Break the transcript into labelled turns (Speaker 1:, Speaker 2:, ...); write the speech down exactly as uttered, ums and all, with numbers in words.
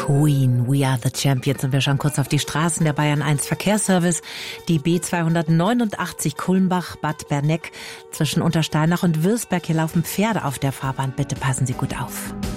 Speaker 1: Queen, We Are the Champions. Und wir schauen kurz auf die Straßen. Der Bayern eins Verkehrsservice, die B zweihundertneunundachtzig Kulmbach-Bad Berneck zwischen Untersteinach und Würzberg. Hier laufen Pferde auf der Fahrbahn. Bitte passen Sie gut auf.